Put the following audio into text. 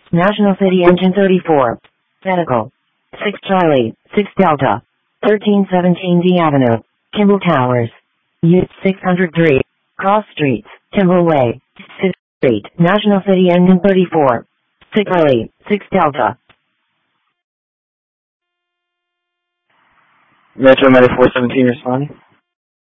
National City Engine 34. Medical. 6 Charlie, 6 Delta. 1317 D Avenue. Kimball Towers. Ute 603. Cross Streets, Kimball Way. 6th Street, National City Engine 34. 6 Charlie, 6 Delta. Metro 9417 responding.